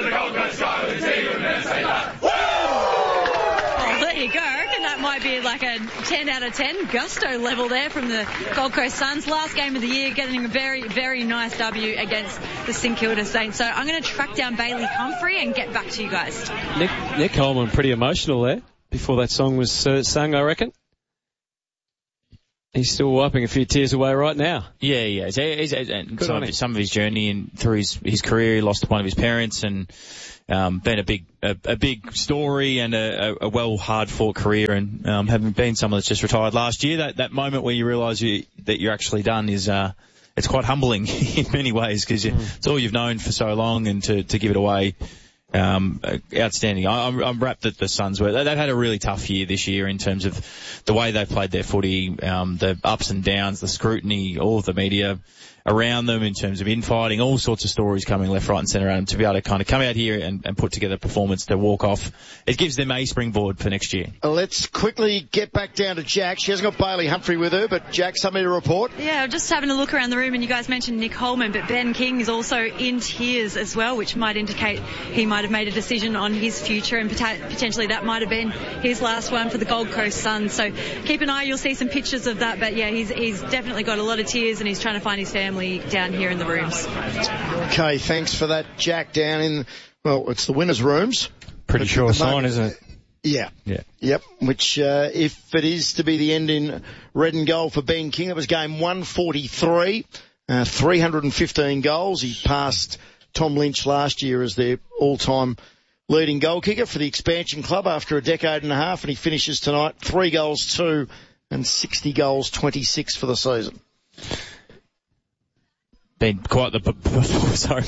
the Gold Coast Sky with the team and men say that. Woo! Well, there you go. I reckon that might be like a 10 out of 10 gusto level there from the Gold Coast Suns. Last game of the year, getting a very, very nice W against the St Kilda Saints. So I'm going to track down Bailey Humphrey and get back to you guys. Nick Coleman pretty emotional there before that song was sung, I reckon. He's still wiping a few tears away right now. Yeah, and some of his journey and through his career, he lost one of his parents and been a big story and a well hard fought career, and having been someone that's just retired last year, that moment where you realise that you're actually done is it's quite humbling in many ways, because it's all you've known for so long, and to give it away. Outstanding. I'm wrapped that the Suns they've had a really tough year this year in terms of the way they've played their footy, the ups and downs, the scrutiny, all of the media around them in terms of infighting, all sorts of stories coming left, right and centre around them. To be able to kind of come out here and put together a performance to walk off, it gives them a springboard for next year. Let's quickly get back down to Jack. She hasn't got Bailey Humphrey with her, but Jack, something to report? Yeah, just having a look around the room, and you guys mentioned Nick Holman, but Ben King is also in tears as well, which might indicate he might have made a decision on his future, and potentially that might have been his last one for the Gold Coast Suns. So keep an eye, you'll see some pictures of that, but yeah, he's definitely got a lot of tears, and he's trying to find his family down here in the rooms. Okay, thanks for that, Jack, down in, well, it's the winners' rooms. Pretty sure sign, isn't it? Yeah. Yeah. Yep. Which, if it is to be the end in red and gold for Ben King, it was game 143, 315 goals. He passed Tom Lynch last year as their all-time leading goal kicker for the expansion club after a decade and a half, and he finishes tonight 3 goals, 2, and 60 goals, 26 for the season. Been quite the sorry.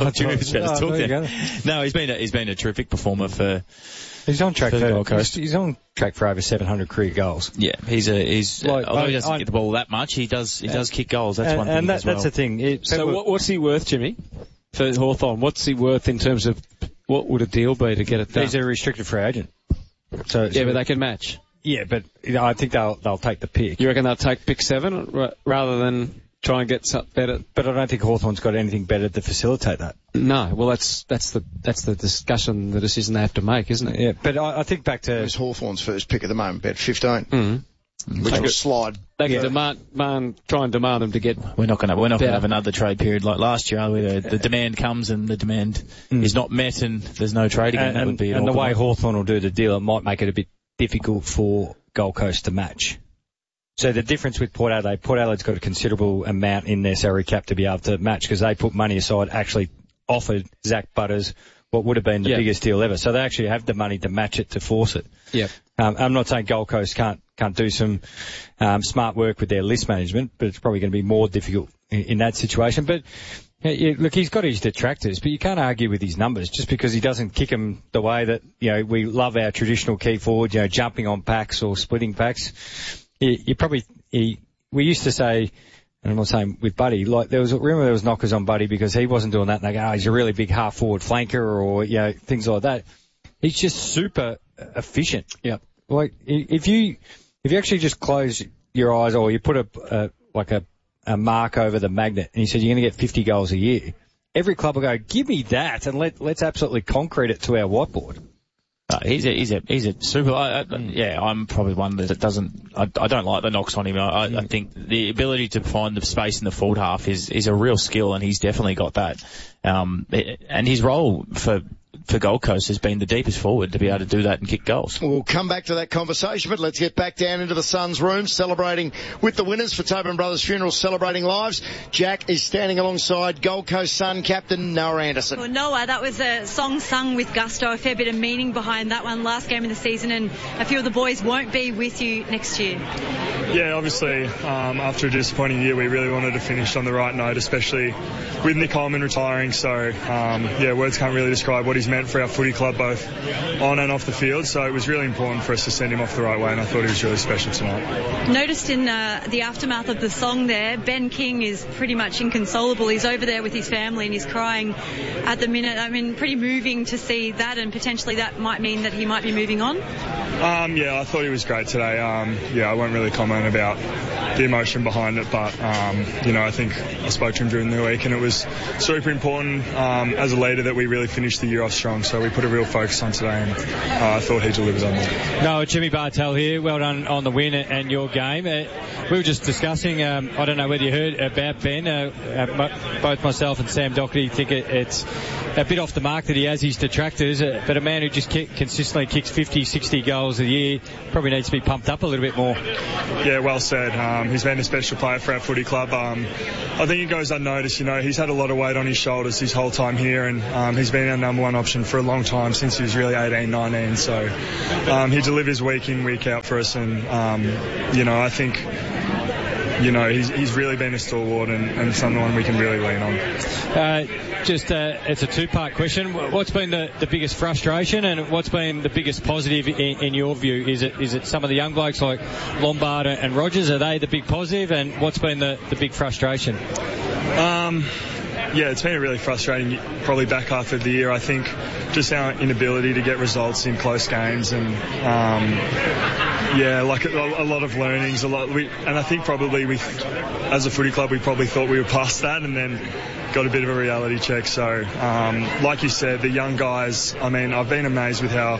No, he's been a terrific performer for. He's on track for for Gold Coast. He's on track for over 700 career goals. Yeah, although he doesn't get the ball that much, he does kick goals. That's one thing. And as well. That's the thing. So what's he worth, Jimmy, for Hawthorn? What's he worth in terms of what would a deal be to get it done? He's a restricted free agent. So but they can match. Yeah, but I think they'll take the pick. You reckon they'll take pick 7 rather than try and get something better? But I don't think Hawthorn's got anything better to facilitate that. No, well that's the discussion, the decision they have to make, isn't it? Yeah, but I think back to... It's Hawthorn's first pick at the moment, about 15. Mm-hmm. Which will slide. They can try and demand them to get... We're not going to have another trade period like last year, are we? The demand comes and the demand is not met and there's no trading. And the way Hawthorn will do the deal, it might make it a bit difficult for Gold Coast to match. So the difference with Port Adelaide's got a considerable amount in their salary cap to be able to match, because they put money aside, actually offered Zach Butters what would have been the biggest deal ever. So they actually have the money to match it, to force it. Yeah. I'm not saying Gold Coast can't do some smart work with their list management, but it's probably going to be more difficult in that situation. But look, he's got his detractors, but you can't argue with his numbers just because he doesn't kick them the way that, we love our traditional key forward, jumping on packs or splitting packs. We used to say, and I'm not saying with Buddy, like there was knockers on Buddy because he wasn't doing that, and they go, he's a really big half forward flanker or, things like that. He's just super efficient. Yeah. Like if you actually just close your eyes or you put a mark over the magnet and you said you're going to get 50 goals a year, every club will go, give me that and let's absolutely concrete it to our whiteboard. He's a super. I'm probably one that doesn't. I don't like the knocks on him. I think the ability to find the space in the forward half is a real skill, and he's definitely got that. And his role for Gold Coast has been the deepest forward to be able to do that and kick goals. We'll come back to that conversation, but let's get back down into the Suns' room, celebrating with the winners for Tobin Brothers Funeral, celebrating lives. Jack is standing alongside Gold Coast Sun captain Noah Anderson. Well, Noah, that was a song sung with gusto, a fair bit of meaning behind that one. Last game of the season, and a few of the boys won't be with you next year. Yeah, obviously, after a disappointing year, we really wanted to finish on the right note, especially with Nick Coleman retiring. So, words can't really describe what he's meant for our footy club, both on and off the field. So it was really important for us to send him off the right way, and I thought he was really special tonight. Noticed in the aftermath of the song there, Ben King is pretty much inconsolable. He's over there with his family and he's crying at the minute. I mean, pretty moving to see that, and potentially that might mean that he might be moving on. I thought he was great today. I won't really comment about the emotion behind it. But, I think I spoke to him during the week, and it was super important as a leader that we really finished the year off strong. So we put a real focus on today, and I thought he delivered on that. No, Jimmy Bartel here. Well done on the win and your game. We were just discussing, I don't know whether you heard about Ben, both myself and Sam Doherty think it's a bit off the mark that he has his detractors, but a man who just consistently kicks 50, 60 goals a year probably needs to be pumped up a little bit more. Yeah, well said. He's been a special player for our footy club. I think it goes unnoticed. He's had a lot of weight on his shoulders his whole time here, and he's been our number one option for a long time, since he was really 18, 19. So he delivers week in, week out for us, and I think he's really been a stalwart and someone we can really lean on. It's a two-part question. What's been the biggest frustration, and what's been the biggest positive in your view? Is it some of the young blokes like Lombard and Rogers? Are they the big positive, and what's been the big frustration? Yeah, it's been a really frustrating, probably back half of the year. I think just our inability to get results in close games, and a lot of learnings, and I think probably as a footy club, we probably thought we were past that, and then got a bit of a reality check. So, like you said, the young guys, I've been amazed with how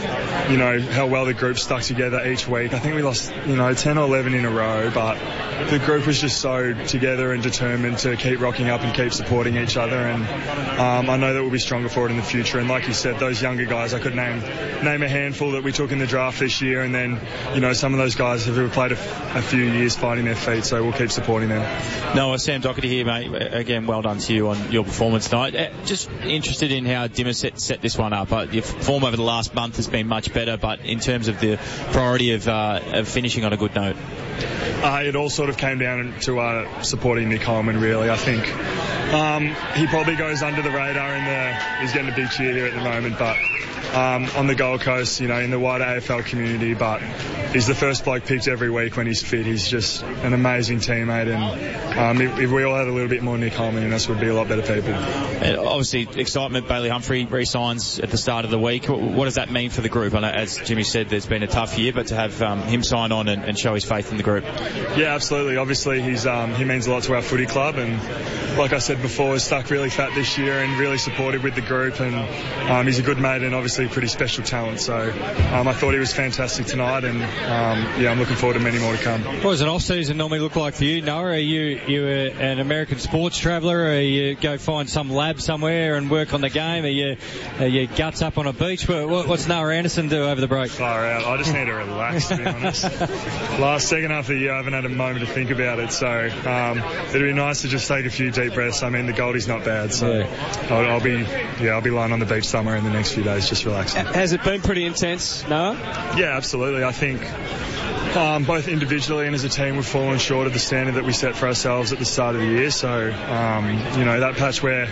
well the group stuck together each week. I think we lost, 10 or 11 in a row, but the group was just so together and determined to keep rocking up and keep supporting each other. And I know that we'll be stronger for it in the future. And like you said, those younger guys, I could name a handful that we took in the draft this year. And then, some of those guys have played a few years finding their feet. So we'll keep supporting them. Noah, Sam Doherty here, mate. Again, well done to you on your performance tonight. Just interested in how Dimmer set this one up. Your form over the last month has been much better, but in terms of the priority of finishing on a good note. It all sort of came down to supporting Nick Holman, really. I think he probably goes under the radar he's getting a big cheer here at the moment, but on the Gold Coast, in the wider AFL community, but he's the first bloke picked every week when he's fit. He's just an amazing teammate, and if we all had a little bit more Nick Holman in us, we'd be a lot better people. And obviously, excitement. Bailey Humphrey re-signs at the start of the week. What does that mean for the group? I know, as Jimmy said, there's been a tough year, but to have him sign on and show his faith in the group. Yeah, absolutely. Obviously, he means a lot to our footy club, and like I said before, has stuck really fat this year and really supportive with the group, and he's a good mate and obviously a pretty special talent. So I thought he was fantastic tonight, and I'm looking forward to many more to come. What does an off-season normally look like for you, Noah? Are you an American sports traveller? Are you go find some lab somewhere and work on the game? Are you guts up on a beach? What's Noah Anderson do over the break? Far out. I just need to relax, to be honest. Last second half of the year, I haven't had a moment to think about it, so it'd be nice to just take a few deep breaths. The Goldie's not bad, so I'll be lying on the beach somewhere in the next few days, just relaxing. Has it been pretty intense, Noah? Yeah, absolutely. I think both individually and as a team, we've fallen short of the standard that we set for ourselves at the start of the year. So, that patch where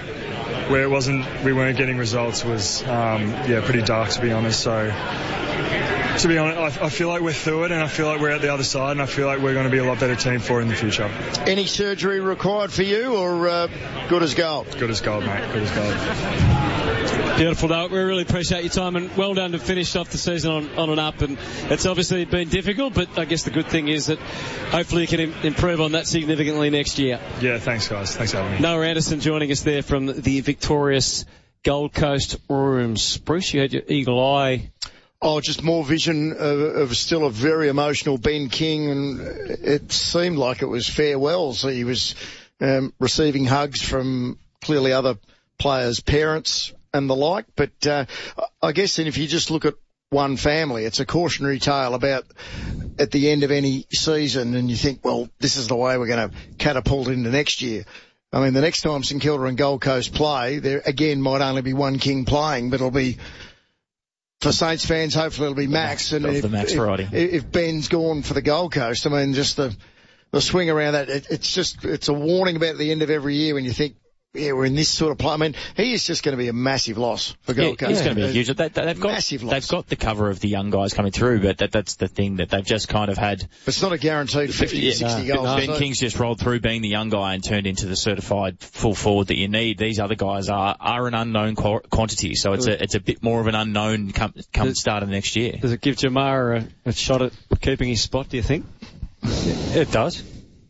we weren't getting results was, pretty dark, to be honest. So, to be honest, I feel like we're through it, and I feel like we're at the other side, and I feel like we're going to be a lot better team for it in the future. Any surgery required for you, or good as gold? Good as gold, mate. Good as gold. Beautiful, though. We really appreciate your time, and well done to finish off the season on and up. And it's obviously been difficult, but I guess the good thing is that hopefully you can improve on that significantly next year. Yeah, thanks, guys. Thanks for having me. Noah Anderson joining us there from the victorious Gold Coast Rooms. Bruce, you had your eagle eye. Oh, just more vision of still a very emotional Ben King, and it seemed like it was farewell. So he was receiving hugs from clearly other players' parents and the like. But I guess then if you just look at one family, it's a cautionary tale about at the end of any season, and you think, well, this is the way we're going to catapult into next year. The next time St Kilda and Gold Coast play, there again might only be one King playing, but it'll be, for Saints fans, hopefully it'll be Max. And if Ben's gone for the Gold Coast, just the swing around that, it's a warning about the end of every year when you think, yeah, we're in this sort of play. He is just going to be a massive loss for Gold Coast. He's going to be huge. They've got the cover of the young guys coming through, but that's the thing that they've just kind of had. It's not a guaranteed 50 60 goals. Ben King's just rolled through being the young guy and turned into the certified full forward that you need. These other guys are an unknown quantity, so it's a bit more of an unknown come start of next year. Does it give Jamar a shot at keeping his spot, do you think? It does.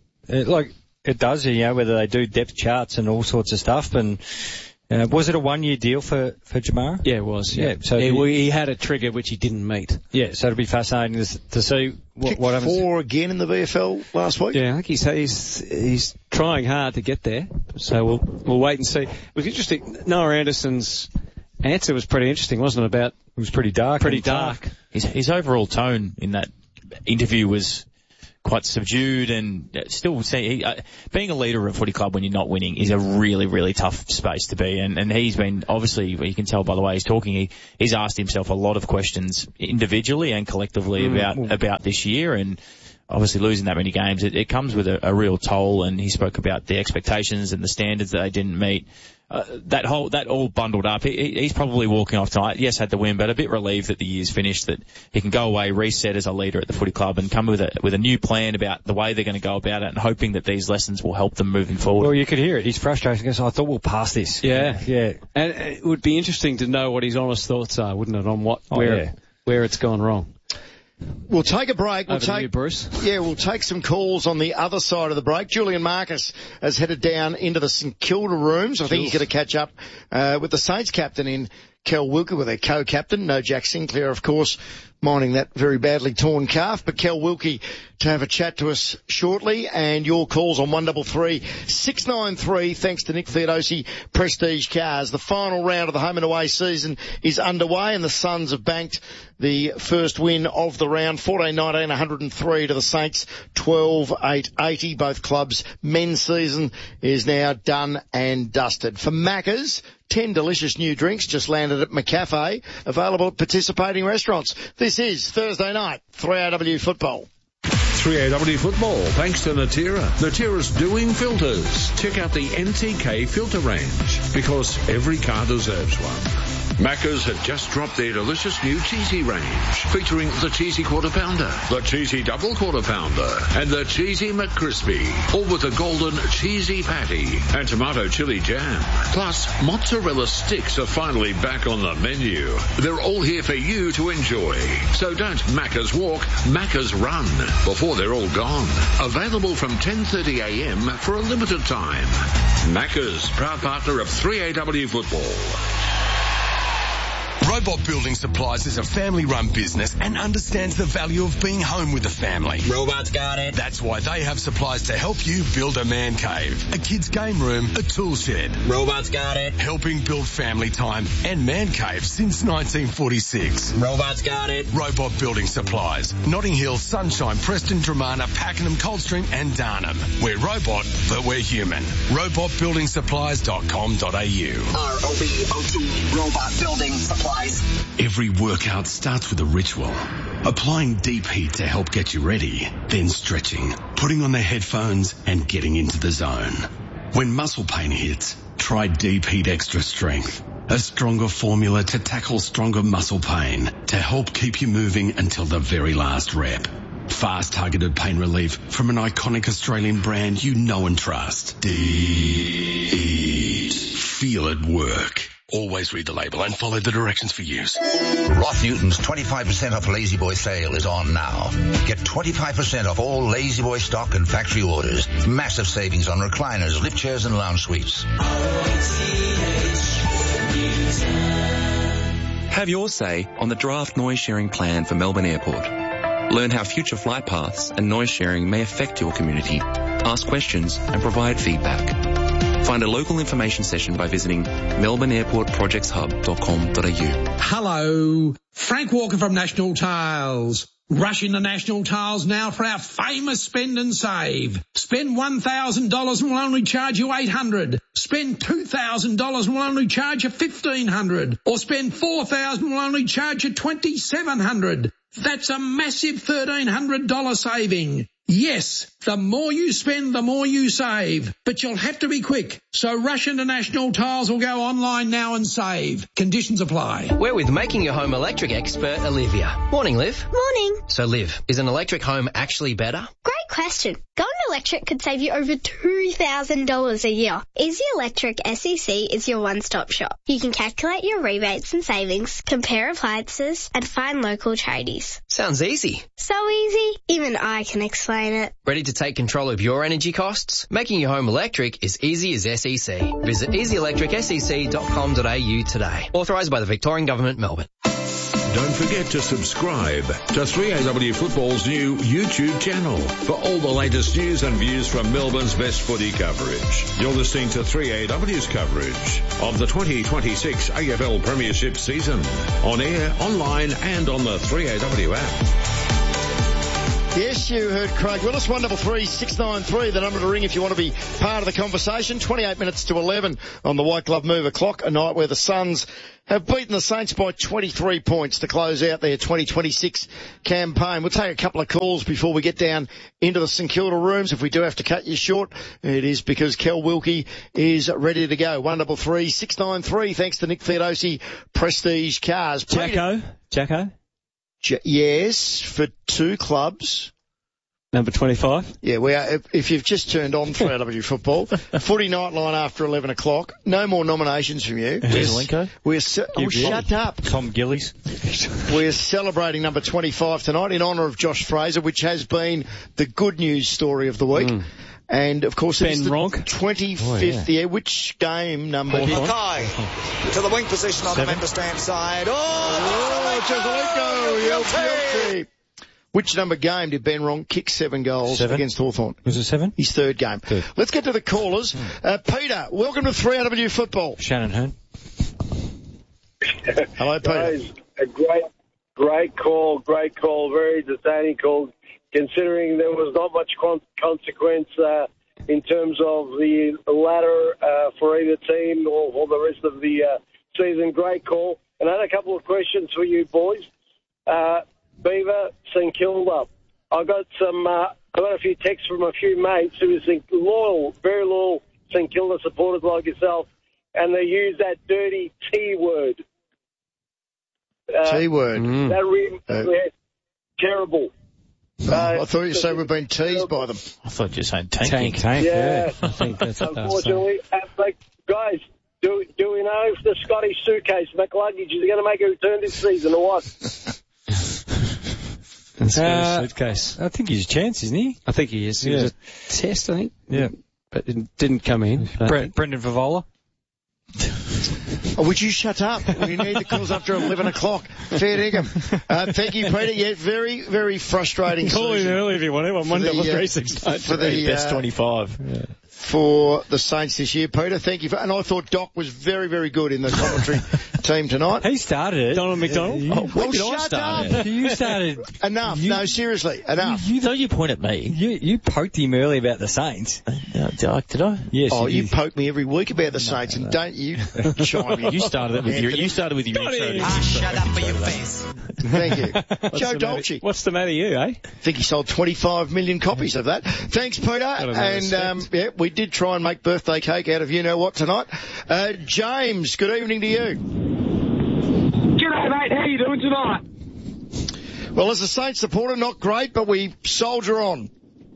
It does, whether they do depth charts and all sorts of stuff. And was it a 1-year deal for Jamarra? Yeah, it was. Yeah. So he had a trigger which he didn't meet. Yeah, so it'll be fascinating to see what happens. 4 again in the VFL last week. Yeah, I think he's trying hard to get there. So we'll wait and see. It was interesting. Noah Anderson's answer was pretty interesting, wasn't it? It was pretty dark. Pretty dark. His overall tone in that interview was quite subdued, and still being a leader of a footy club when you're not winning is a really, really tough space to be. And he's been, obviously, you can tell by the way he's talking, he's asked himself a lot of questions individually and collectively about this year, and obviously losing that many games, it comes with a real toll. And he spoke about the expectations and the standards that they didn't meet. That all bundled up. He's probably walking off tonight. Yes, had the win, but a bit relieved that the year's finished, that he can go away, reset as a leader at the footy club, and come with a new plan about the way they're going to go about it, and hoping that these lessons will help them moving forward. Well, you could hear it. He's frustrated because I thought we'll pass this. Yeah. And it would be interesting to know what his honest thoughts are, wouldn't it, on where it's gone wrong. We'll take a break. Over to you, Bruce. Yeah, we'll take some calls on the other side of the break. Julian Marcus has headed down into the St Kilda rooms. I think he's going to catch up with the Saints captain in Kel Wilkie, with their co-captain, no Jack Sinclair, of course, minding that very badly torn calf. But Kel Wilkie to have a chat to us shortly, and your calls on 133 693, thanks to Nick Theodosi, Prestige Cars. The final round of the home and away season is underway, and the Suns have banked the first win of the round, 14-19, 103 to the Saints, 12-8-80. Both clubs' men's season is now done and dusted. For Macca's, 10 delicious new drinks just landed at McCafe, available at participating restaurants. This is Thursday night, 3AW Football. 3AW Football, thanks to Natira. Natira's doing filters. Check out the NTK filter range, because every car deserves one. Macca's have just dropped their delicious new cheesy range, featuring the cheesy quarter pounder, the cheesy double quarter pounder, and the cheesy McCrispy, all with a golden cheesy patty and tomato chili jam. Plus, mozzarella sticks are finally back on the menu. They're all here for you to enjoy. So don't Macca's walk, Macca's run, before they're all gone. Available from 10:30 a.m. for a limited time. Macca's, proud partner of 3AW Football. Robot Building Supplies is a family-run business and understands the value of being home with the family. Robots got it. That's why they have supplies to help you build a man cave, a kid's game room, a tool shed. Robots got it. Helping build family time and man caves since 1946. Robots got it. Robot Building Supplies. Notting Hill, Sunshine, Preston, Dramana, Pakenham, Coldstream and Darnham. We're robot, but we're human. robotbuildingSupplies.com.au. ROBOT Robot Building Supplies. Every workout starts with a ritual. Applying deep heat to help get you ready, then stretching, putting on the headphones and getting into the zone. When muscle pain hits, try Deep Heat Extra Strength, a stronger formula to tackle stronger muscle pain to help keep you moving until the very last rep. Fast targeted pain relief from an iconic Australian brand you know and trust. Deep Heat. Feel it work. Always read the label and follow the directions for use. Roth Newton's 25% off Lazy Boy sale is on now. Get 25% off all Lazy Boy stock and factory orders. Massive savings on recliners, lift chairs and lounge suites. Have your say on the draft noise sharing plan for Melbourne Airport. Learn how future flight paths and noise sharing may affect your community. Ask questions and provide feedback. Find a local information session by visiting melbourneairportprojectshub.com.au. Hello, Frank Walker from National Tiles. Rush into National Tiles now for our famous spend and save. Spend $1,000 and we'll only charge you $800. Spend $2,000 and we'll only charge you $1,500. Or spend $4,000 and we'll only charge you $2,700. That's a massive $1,300 saving. Yes, the more you spend, the more you save. But you'll have to be quick. So rush into National Tiles or go online now and save. Conditions apply. We're with Making Your Home Electric expert, Olivia. Morning, Liv. Morning. So, Liv, is an electric home actually better? Great question. Go to Electric could save you over $2,000 a year. Easy Electric SEC is your one-stop shop. You can calculate your rebates and savings, compare appliances, and find local tradies. Sounds easy. So easy, even I can explain it. Ready to take control of your energy costs? Making your home electric is easy as SEC. Visit easyelectricsec.com.au today. Authorised by the Victorian Government, Melbourne. Don't forget to subscribe to 3AW Football's new YouTube channel for all the latest news and views from Melbourne's best footy coverage. You're listening to 3AW's coverage of the 2026 AFL Premiership season. On air, online and on the 3AW app. Yes, you heard Craig Willis. 133 693, the number to ring if you want to be part of the conversation. 28 minutes to 11 on the White Glove Mover clock, a night where the Suns have beaten the Saints by 23 points to close out their 2026 campaign. We'll take a couple of calls before we get down into the St Kilda rooms. If we do have to cut you short, it is because Kel Wilkie is ready to go. 133 693, thanks to Nick Theodosi, Prestige Cars. Jacko? Yes, for two clubs. Number 25? Yeah, we are. If you've just turned on 3AW Football, Footy Nightline after 11 o'clock. No more nominations from you. Shut up. Tom Gillies. We're celebrating number 25 tonight in honour of Josh Fraser, which has been the good news story of the week. And, of course, it's the 25th year. Which game number? Mackay to the wing position on the member stand side. Guilty. Which number game did Ben Ronk kick 7 goals against Hawthorn? Was it 7? His third game. Let's get to the callers. Peter, welcome to 3AW Football. Shannon Hearn. Hello, Peter. Guys, a great call, very entertaining call, considering there was not much consequence in terms of the ladder for either team or the rest of the season. Great call. And I had a couple of questions for you boys. Beaver, St Kilda. I got a few texts from a few mates who are very loyal St Kilda supporters like yourself, and they use that dirty T word. T word. That really terrible. I thought you said we've been teased by them. I thought you were saying tanking. Yeah. I think that's unfortunately. Guys, do we know if the Scottish suitcase McLuggage is going to make a return this season or what? Suitcase. I think he's a chance, isn't he? I think he is. It was a test, I think. Yeah. But it didn't come in. Brendan Favola. Would you shut up? We need the calls after 11 o'clock. Fair dinkum. Thank you, Peter. Yeah, very, very frustrating. Call in early if you want to. I'm 133 for the best 25. Yeah. For the Saints this year, Peter. Thank you. And I thought Doc was very, very good in the commentary team tonight. He started it. Donald McDonald. Shut up. You started. Enough. No, seriously. Enough. Don't you point at me. You poked him early about the Saints. Did I? Yes. Oh, you poke me every week about the Saints, and don't you chime in. You started it with your intro. Shut up for your face. Thank you. Joe Dolce. What's the matter, you, eh? I think he sold 25 million copies of that. Thanks, Peter. And, we did try and make birthday cake out of you-know-what tonight. James, good evening to you. G'day, mate. How you doing tonight? Well, as a Saints supporter, not great, but we soldier on.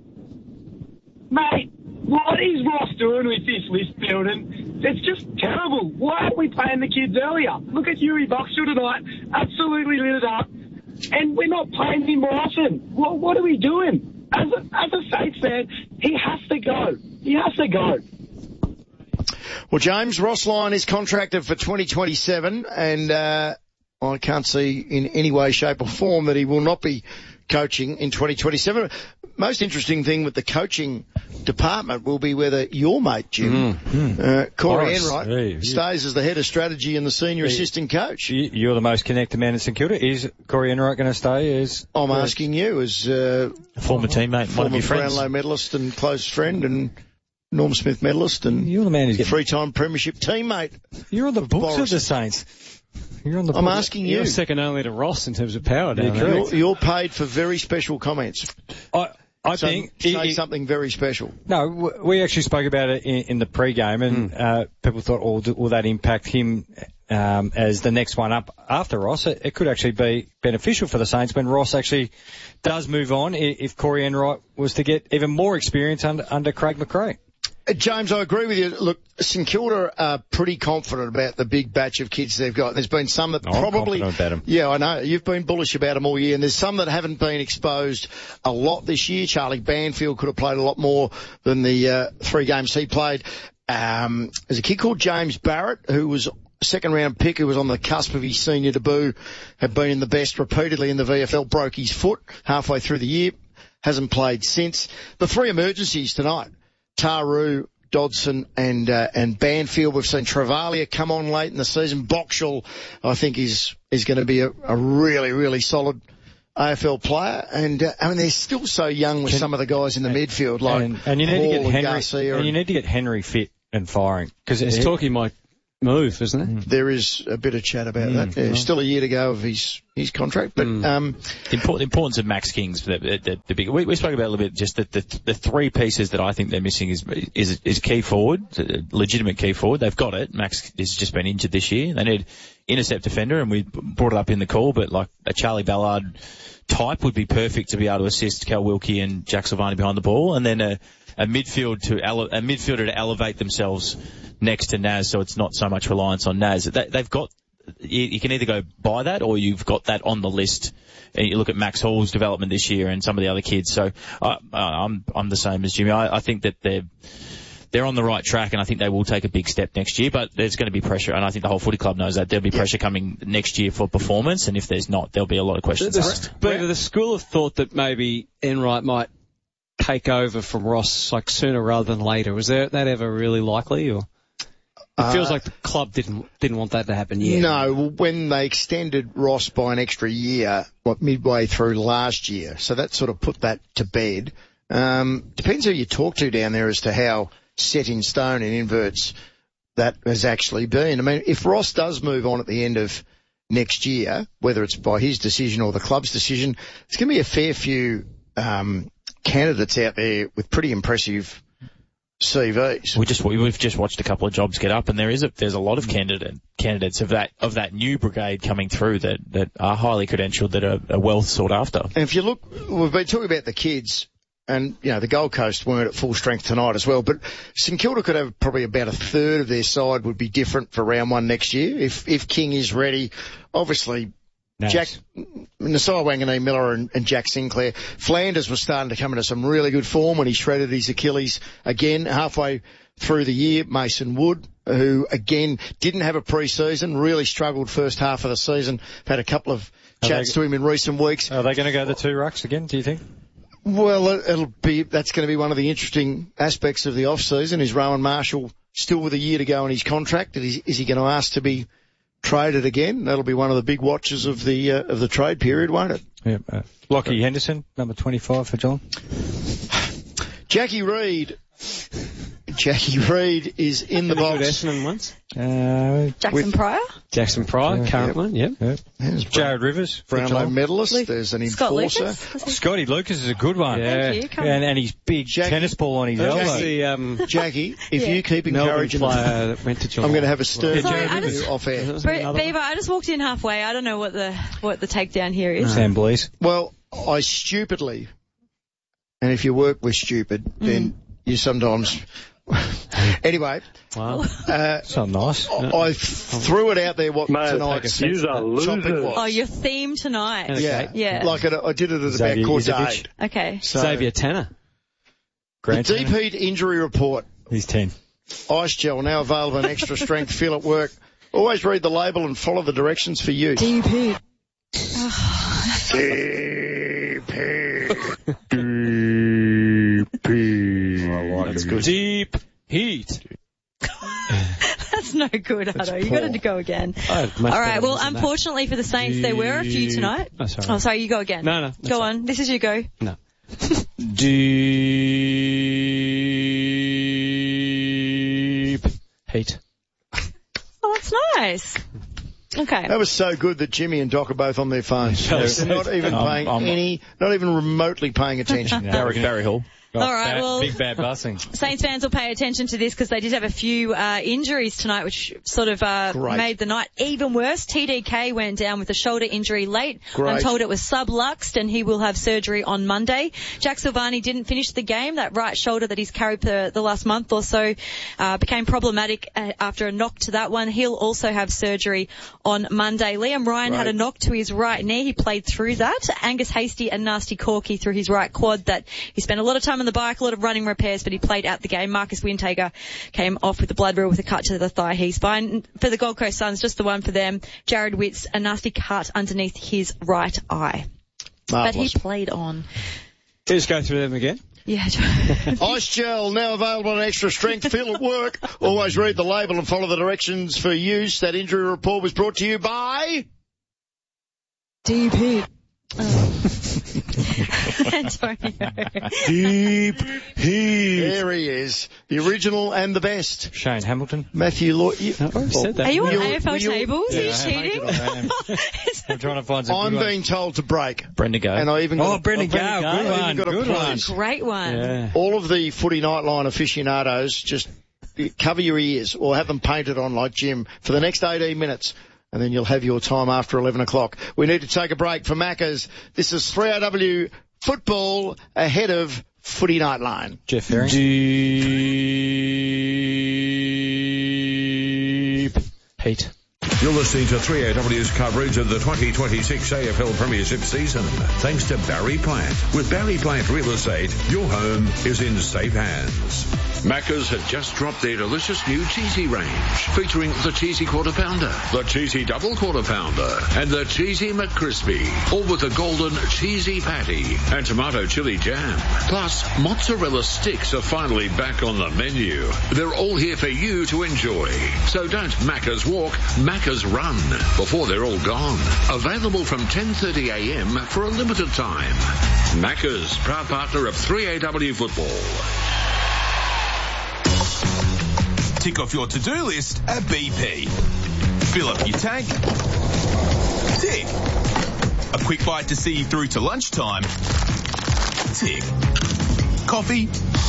Mate, what is Ross doing with this list building? It's just terrible. Why aren't we playing the kids earlier? Look at Yuri Boxall tonight. Absolutely lit it up. And we're not playing him more often. What are we doing? As a Saints fan, he has to go. He has to go. Well, James, Ross Lyon is contracted for 2027, and I can't see in any way, shape or form that he will not be coaching in 2027. Most interesting thing with the coaching department will be whether your mate, Jim, Corey Enright, stays as the head of strategy and the senior assistant coach. You're the most connected man in St Kilda. Is Corey Enright going to stay as... I'm asking you as a former teammate, one of your friends. Brownlow medalist and close friend and Norm Smith medalist and you're the man who's three-time premiership teammate. You're on the books of the Saints. I'm asking you. You're second only to Ross in terms of power down there. You're paid for very special comments. I think say something very special. No, we actually spoke about it in the pre-game, and people thought, will that impact him as the next one up after Ross, it could actually be beneficial for the Saints when Ross actually does move on, if Corey Enright was to get even more experience under Craig McRae. James, I agree with you. Look, St Kilda are pretty confident about the big batch of kids they've got. There's been some that probably... I'm confident about them. Yeah, I know. You've been bullish about them all year, and there's some that haven't been exposed a lot this year. Charlie Banfield could have played a lot more than the 3 games he played. There's a kid called James Barrett, who was second-round pick, who was on the cusp of his senior debut, had been in the best repeatedly in the VFL, broke his foot halfway through the year, hasn't played since. The 3 emergencies tonight, Taru, Dodson and Banfield. We've seen Travalia come on late in the season. Boxall, I think, is going to be a really, really solid AFL player. And, I mean, they're still so young with some of the guys in the midfield, like and you need to get Hall and Henry, Garcia. and you need to get Henry fit and firing. Because it's talking my move, isn't it? There is a bit of chat about that. Yeah, still a year to go of his contract, but the importance of Max King's the big. We spoke about a little bit just that the 3 pieces that I think they're missing is key forward, legitimate key forward. They've got it. Max has just been injured this year. They need intercept defender, and we brought it up in the call, but like a Charlie Ballard type would be perfect to be able to assist Cal Wilkie and Jack Silvani behind the ball, and then a midfielder to elevate themselves next to Naz, so it's not so much reliance on Naz. They've got, you can either go by that or you've got that on the list. And you look at Max Hall's development this year and some of the other kids. So I'm the same as Jimmy. I think that they're on the right track, and I think they will take a big step next year, but there's going to be pressure, and I think the whole footy club knows that. There'll be pressure coming next year for performance, and if there's not, there'll be a lot of questions asked. But the school of thought that maybe Enright might take over from Ross like sooner rather than later, was that ever really likely, or? It feels like the club didn't want that to happen yet. No, when they extended Ross by an extra year, midway through last year, so that sort of put that to bed. Depends who you talk to down there as to how set in stone in inverts that has actually been. I mean, if Ross does move on at the end of next year, whether it's by his decision or the club's decision, there's going to be a fair few candidates out there with pretty impressive CVs. We've just watched a couple of jobs get up, and there's a lot of candidates of that new brigade coming through that are highly credentialed, that are well sought after. And if you look, we've been talking about the kids, and the Gold Coast weren't at full strength tonight as well, but St Kilda could have probably about a third of their side would be different for round 1 next year if King is ready. Obviously, nice. Jack Nasai Wanganeen Miller and Jack Sinclair. Flanders was starting to come into some really good form when he shredded his Achilles again halfway through the year. Mason Wood, who again didn't have a pre-season, really struggled first half of the season. Had a couple of chats to him in recent weeks. Are they going to go the 2 rucks again, do you think? Well, that's going to be one of the interesting aspects of the off-season. Is Rowan Marshall still with a year to go in his contract? Is he going to ask to be traded again? That'll be one of the big watches of the trade period, won't it? Yeah. Lockie Henderson, number 25 for John. Jackie Reid is in the box. Essendon once. Jackson Pryor, current one, yep. Jared Rivers, Brownlow medalist. There's an enforcer. Scotty Lucas is a good one. Yeah. And his big tennis ball on his elbow. Jackie, if you keep encouraging player that went to I'm going to have a stern off air. Beaver, I just walked in halfway. I don't know what the takedown here is. Sam Blease. Well, I stupidly, and if you work with stupid, then you sometimes... Anyway, wow. So nice. I threw it out there what tonight's topic was. Oh, your theme tonight. Okay. Yeah. Like I did it at about quarter to 8. Okay. So, Xavier Tanner. The deep heat injury report. He's 10. Ice gel now available in extra strength. Feel at work. Always read the label and follow the directions for use. Deep heat. That's good. Deep heat. That's no good, Hutto. You got to go again. All right. Well, unfortunately for the Saints, there were a few tonight. Oh, sorry. You go again. No. Go on. This is your go. No. Deep heat. Oh, that's nice. Okay. That was so good that Jimmy and Doc are both on their phones. They're not even not even remotely paying attention. Barry Hall. All right, well, big bad busing. Saints fans will pay attention to this because they did have a few injuries tonight, which sort of made the night even worse. TDK went down with a shoulder injury late. Great. I'm told it was subluxed, and he will have surgery on Monday. Jack Silvani didn't finish the game. That right shoulder that he's carried for the last month or so became problematic after a knock to that one. He'll also have surgery on Monday. Liam Ryan had a knock to his right knee. He played through that. Angus Hasty and Nasty Corky through his right quad. That he spent a lot of time on the bike, a lot of running repairs, but he played out the game. Marcus Wintager came off with a blood rill with a cut to the thigh. He's fine. For the Gold Coast Suns, just the one for them. Jared Witts, a nasty cut underneath his right eye. Marvellous. But he played on. Just go through them again. Yeah. Ice Gel, now available on extra strength. Feel at work. Always read the label and follow the directions for use. That injury report was brought to you by DP. Antonio. Deep Heat. There he is. The original and the best. Shane Hamilton. Matthew Lloyd. Said that. Are you on AFL tables? Are you cheating? I'm trying to find some I'm being told to break. Brendan Gale. And I even got Brendan Gale. Good one. Great one. Yeah. All of the footy nightline aficionados, just cover your ears or have them painted on like Jim for the next 18 minutes. And then you'll have your time after 11 o'clock. We need to take a break for Macca's. This is 3AW football ahead of Footy Nightline. Jeff Ferry. Deep Heat. You're listening to 3AW's coverage of the 2026 AFL Premiership season. Thanks to Barry Plant. With Barry Plant Real Estate, your home is in safe hands. Macca's have just dropped their delicious new cheesy range, featuring the cheesy quarter pounder, the cheesy double quarter pounder, and the cheesy McCrispy, all with a golden cheesy patty and tomato chili jam. Plus, mozzarella sticks are finally back on the menu. They're all here for you to enjoy. So don't Macca's walk, Macca's run before they're all gone. Available from 10:30 a.m. for a limited time. Macca's, proud partner of 3AW football. Tick off your to-do list at BP. Fill up your tank. Tick. A quick bite to see you through to lunchtime. Tick. Coffee.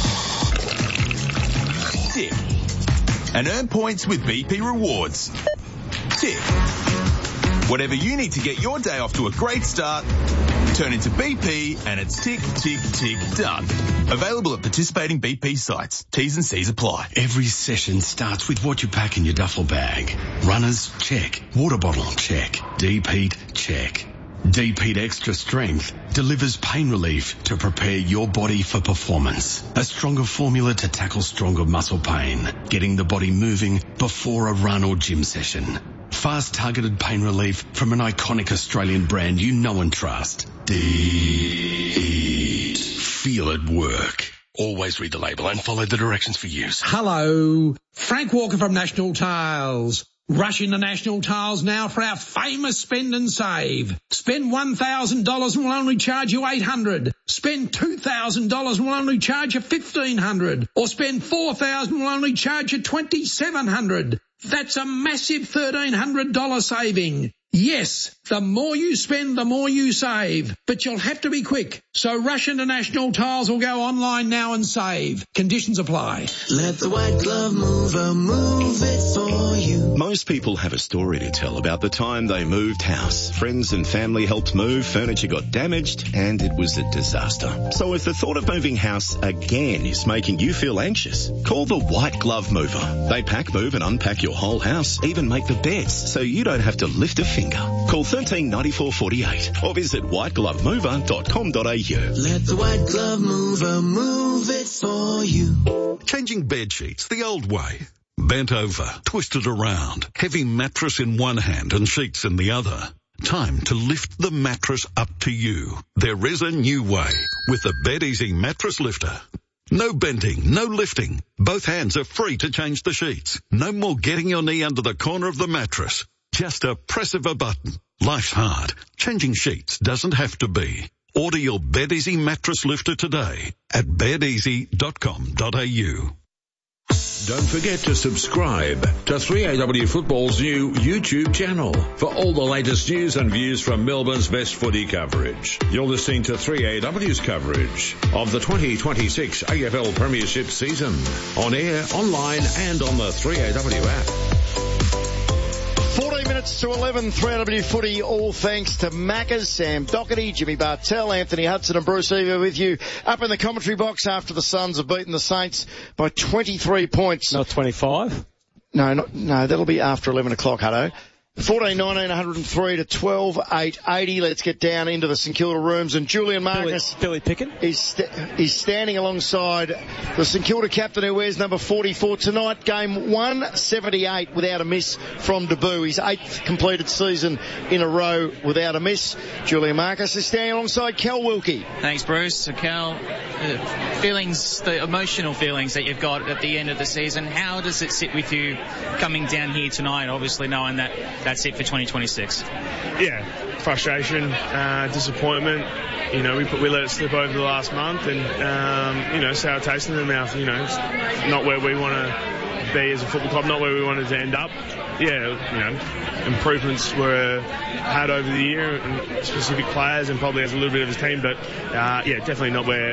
Tick. And earn points with BP Rewards. Tick. Whatever you need to get your day off to a great start, turn into BP and it's tick, tick, tick, done. Available at participating BP sites. T's and C's apply. Every session starts with what you pack in your duffel bag. Runners, check. Water bottle, check. Deep Heat, check. Deep Heat Extra Strength delivers pain relief to prepare your body for performance. A stronger formula to tackle stronger muscle pain, getting the body moving before a run or gym session. Fast targeted pain relief from an iconic Australian brand you know and trust. Deep Heat. Feel it work. Always read the label and follow the directions for use. Hello, Frank Walker from National Tiles. Rush into National Tiles now for our famous spend and save. Spend $1,000 and we'll only charge you $800. Spend $2,000 and we'll only charge you $1,500. Or spend $4,000 and we'll only charge you $2,700. That's a massive $1,300 saving. Yes, the more you spend, the more you save. But you'll have to be quick. So rush into National Tiles or go online now and save. Conditions apply. Let the white glove mover move it for you. Most people have a story to tell about the time they moved house. Friends and family helped move, furniture got damaged, and it was a disaster. So if the thought of moving house again is making you feel anxious, call the White Glove Mover. They pack, move and unpack your whole house, even make the beds, so you don't have to lift a finger. Call 139448 or visit whiteglovemover.com.au. Let the white glove mover move it for you. Changing bed sheets the old way. Bent over, twisted around, heavy mattress in one hand and sheets in the other. Time to lift the mattress up to you. There is a new way with the Bed Easy Mattress Lifter. No bending, no lifting. Both hands are free to change the sheets. No more getting your knee under the corner of the mattress. Just a press of a button. Life's hard. Changing sheets doesn't have to be. Order your Bed Easy Mattress Lifter today at bedeasy.com.au. Don't forget to subscribe to 3AW Football's new YouTube channel for all the latest news and views from Melbourne's best footy coverage. You're listening to 3AW's coverage of the 2026 AFL Premiership season. On air, online and on the 3AW app. 14 minutes to 11, 3AW footy, all thanks to Macca's, Sam Doherty, Jimmy Bartell, Anthony Hudson and Bruce Eva with you up in the commentary box after the Suns have beaten the Saints by 23 points. Not 25? No, that'll be after 11 o'clock, Hutto. 14-19, 103 to 12, 880. Let's get down into the St Kilda rooms. And Julian Marcus Billy Pickett is standing alongside the St Kilda captain who wears number 44 tonight. Game 178 without a miss from Deboo. His 8th completed season in a row without a miss. Julian Marcus is standing alongside Cal Wilkie. Thanks, Bruce. So Cal, the emotional feelings that you've got at the end of the season, how does it sit with you coming down here tonight, obviously knowing that that's it for 2026? Yeah, frustration, disappointment. You know, we let it slip over the last month, and sour taste in the mouth. You know, it's not where we want to be as a football club, not where we wanted to end up. Yeah, improvements were had over the year, and specific players, and probably as a little bit of his team, but definitely not where